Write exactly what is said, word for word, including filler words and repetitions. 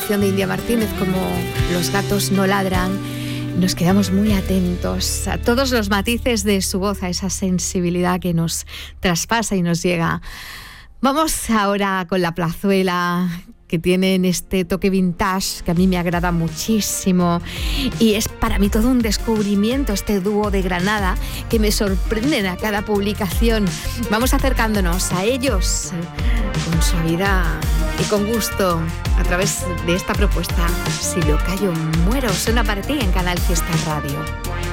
canción de India Martínez como Los gatos no ladran, nos quedamos muy atentos a todos los matices de su voz, a esa sensibilidad que nos traspasa y nos llega. Vamos ahora con la plazuela, que tienen este toque vintage que a mí me agrada muchísimo, y es para mí todo un descubrimiento este dúo de Granada que me sorprenden a cada publicación. Vamos acercándonos a ellos con suavidad y con gusto a través de esta propuesta. Si lo callo muero, suena para ti en Canal Fiesta Radio.